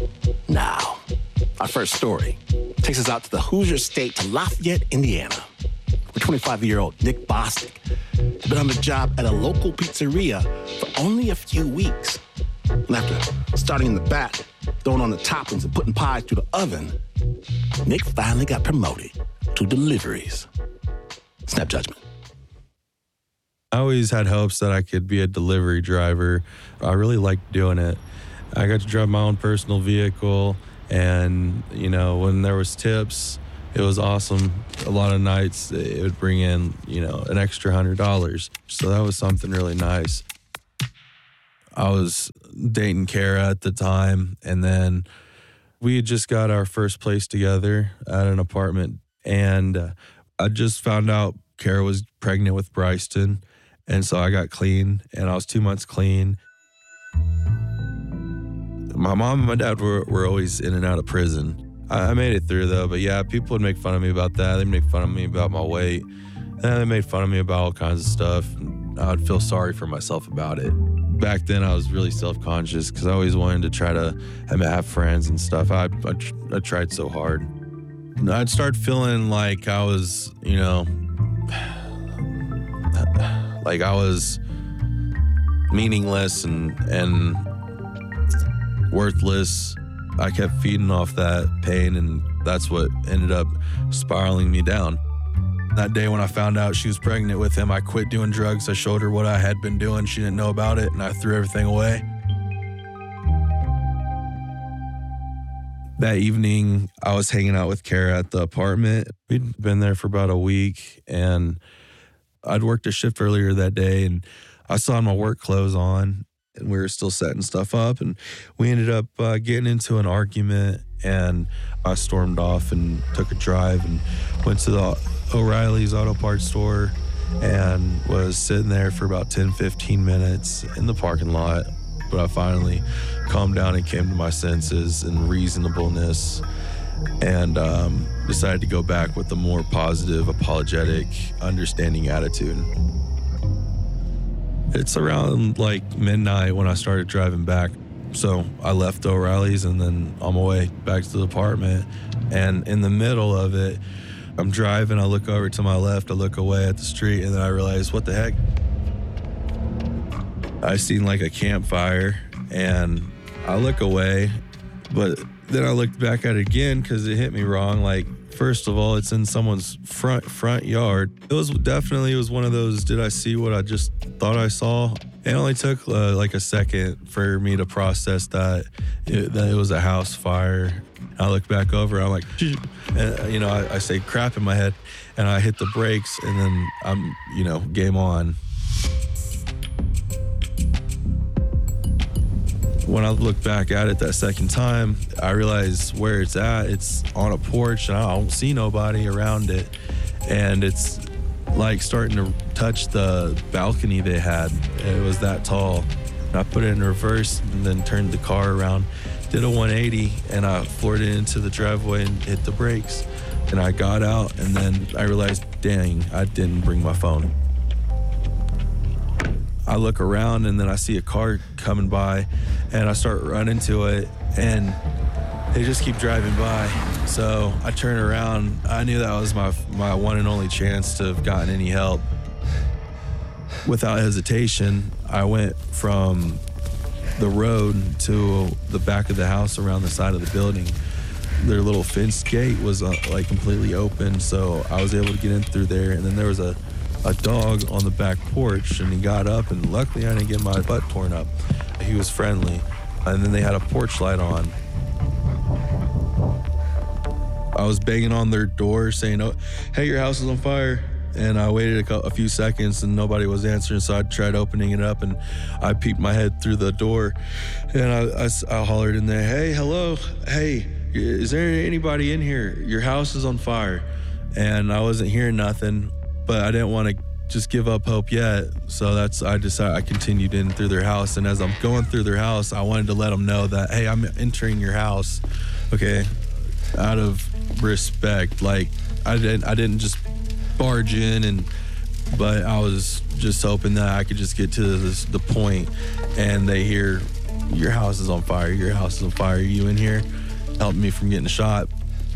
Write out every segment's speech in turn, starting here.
Now, our first story takes us out to the Hoosier State to Lafayette, Indiana, where 25-year-old Nick Bostic had been on the job at a local pizzeria for only a few weeks. And after starting in the back, throwing on the toppings and putting pies through the oven, Nick finally got promoted to deliveries. Snap judgment. I always had hopes that I could be a delivery driver. I really liked doing it. I got to drive my own personal vehicle, and, you know, when there was tips, it was awesome. A lot of nights it would bring in, you know, an extra $100. So that was something really nice. I was dating Kara at the time, and then we had just got our first place together at an apartment, and I just found out Kara was pregnant with Bryston, and so I got clean, and I was 2 months clean. My mom and my dad were always in and out of prison. I made it through, though, but yeah, people would make fun of me about that. They'd make fun of me about my weight, and they made fun of me about all kinds of stuff. I would feel sorry for myself about it. Back then, I was really self-conscious because I always wanted to try to have friends and stuff. I tried so hard. And I'd start feeling like I was, you know, like I was meaningless and worthless. I kept feeding off that pain, and that's what ended up spiraling me down. That day when I found out she was pregnant with him, I quit doing drugs. I showed her what I had been doing. She didn't know about it, and I threw everything away. That evening, I was hanging out with Kara at the apartment. We'd been there for about a week, and I'd worked a shift earlier that day, and I saw my work clothes on, and we were still setting stuff up, and we ended up getting into an argument, and I stormed off and took a drive and went to the O'Reilly's auto parts store and was sitting there for about 10-15 minutes in the parking lot. But I finally calmed down and came to my senses and reasonableness, and decided to go back with a more positive, apologetic, understanding attitude. It's around like midnight when I started driving back. So I left O'Reilly's and then on my way back to the apartment. And in the middle of it, I'm driving, I look over to my left, I look away at the street, and then I realize, what the heck? I seen like a campfire, and I look away, but then I looked back at it again because it hit me wrong. Like, first of all, it's in someone's front yard. It was one of those, did I see what I just thought I saw? It only took like a second for me to process that it was a house fire. I look back over, I'm like, and, you know, I say crap in my head, and I hit the brakes, and then I'm, you know, game on. When I look back at it that second time, I realize where it's at. It's on a porch, and I don't see nobody around it. And it's like starting to touch the balcony they had. It was that tall. And I put it in reverse and then turned the car around, did a 180, and I floored it into the driveway and hit the brakes. And I got out, and then I realized, dang, I didn't bring my phone. I look around, and then I see a car coming by, and I start running to it, and they just keep driving by. So I turn around. I knew that was my one and only chance to have gotten any help. Without hesitation, I went from the road to the back of the house around the side of the building. Their little fenced gate was like completely open, so I was able to get in through there, and then there was a dog on the back porch, and he got up, and luckily I didn't get my butt torn up. He was friendly, and then they had a porch light on. I was banging on their door saying, "Oh, hey, your house is on fire." And I waited a few seconds and nobody was answering, so I tried opening it up, and I peeked my head through the door, and I hollered in there, "Hey, hello, hey, is there anybody in here? Your house is on fire." And I wasn't hearing nothing, but I didn't want to just give up hope yet. So I continued in through their house. And as I'm going through their house, I wanted to let them know that, hey, I'm entering your house, okay, out of respect. Like, I didn't just barge in, but I was just hoping that I could just get to the point, and they hear your house is on fire. Your house is on fire. Are you in here? Helping me from getting shot.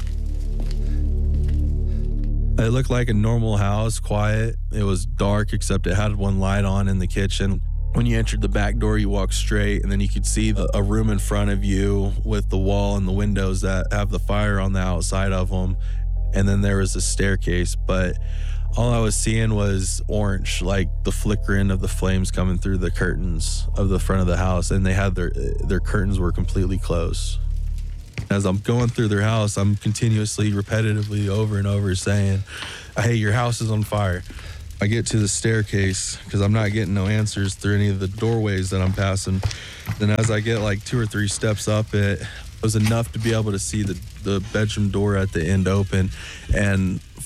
It looked like a normal house, quiet. It was dark, except it had one light on in the kitchen. When you entered the back door, you walked straight, and then you could see a room in front of you with the wall and the windows that have the fire on the outside of them. And then there was a staircase, but all I was seeing was orange, like the flickering of the flames coming through the curtains of the front of the house, and they had their curtains were completely closed. As I'm going through their house, I'm continuously, repetitively, over and over saying, hey, your house is on fire. I get to the staircase because I'm not getting no answers through any of the doorways that I'm passing. Then as I get like 2 or 3 steps up, it was enough to be able to see the bedroom door at the end open, and